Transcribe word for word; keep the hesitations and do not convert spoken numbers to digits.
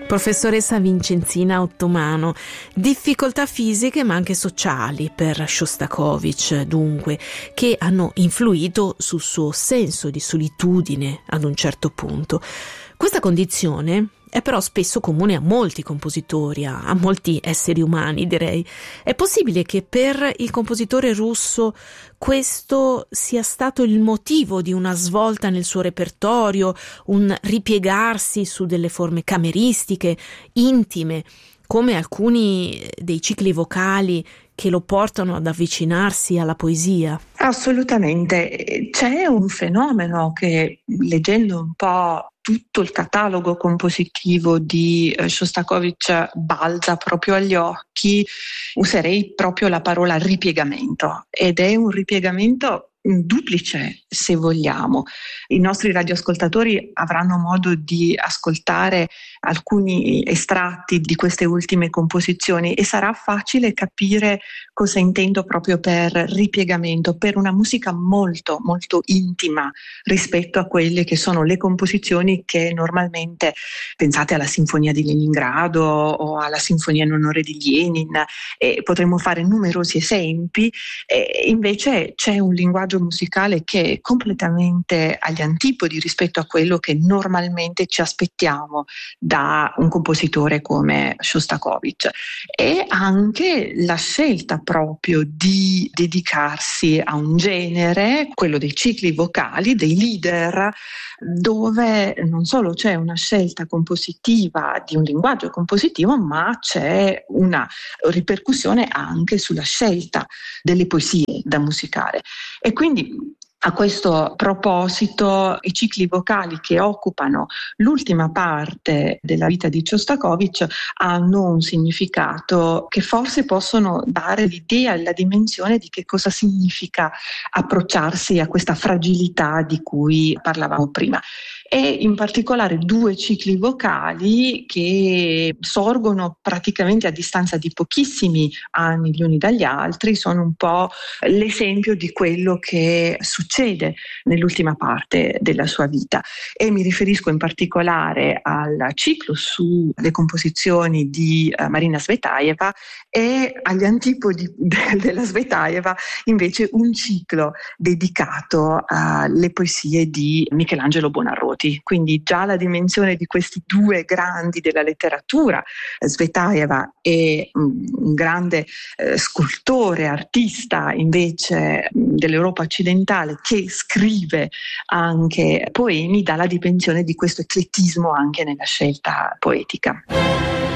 Professoressa Vincenzina Ottomano, difficoltà fisiche ma anche sociali per Shostakovich, dunque, che hanno influito sul suo senso di solitudine ad un certo punto. Questa condizione è però spesso comune a molti compositori, a, a molti esseri umani, direi. È possibile che per il compositore russo questo sia stato il motivo di una svolta nel suo repertorio, un ripiegarsi su delle forme cameristiche, intime, come alcuni dei cicli vocali che lo portano ad avvicinarsi alla poesia? Assolutamente. C'è un fenomeno che, leggendo un po' tutto il catalogo compositivo di Shostakovich, balza proprio agli occhi. Userei proprio la parola ripiegamento, ed è un ripiegamento duplice, se vogliamo. I nostri radioascoltatori avranno modo di ascoltare alcuni estratti di queste ultime composizioni e sarà facile capire cosa intendo proprio per ripiegamento, per una musica molto molto intima rispetto a quelle che sono le composizioni che normalmente, pensate alla Sinfonia di Leningrado o alla Sinfonia in onore di Lenin, e potremmo fare numerosi esempi, e invece c'è un linguaggio musicale che è completamente agli antipodi rispetto a quello che normalmente ci aspettiamo da un compositore come Shostakovich, e anche la scelta proprio di dedicarsi a un genere, quello dei cicli vocali, dei lieder, dove non solo c'è una scelta compositiva di un linguaggio compositivo, ma c'è una ripercussione anche sulla scelta delle poesie da musicare. E quindi a questo proposito i cicli vocali che occupano l'ultima parte della vita di Shostakovich hanno un significato che forse possono dare l'idea e la dimensione di che cosa significa approcciarsi a questa fragilità di cui parlavamo prima. E in particolare due cicli vocali che sorgono praticamente a distanza di pochissimi anni gli uni dagli altri, sono un po' l'esempio di quello che succede nell'ultima parte della sua vita, e mi riferisco in particolare al ciclo sulle composizioni di uh, Marina Tsvetaeva, e agli antipodi de- della Tsvetaeva invece un ciclo dedicato alle poesie di Michelangelo Buonarroti. Quindi già la dimensione di questi due grandi della letteratura, Tsvetaeva è un grande eh, scultore, artista invece dell'Europa occidentale, che scrive anche poemi, dà la dimensione di questo eclettismo anche nella scelta poetica.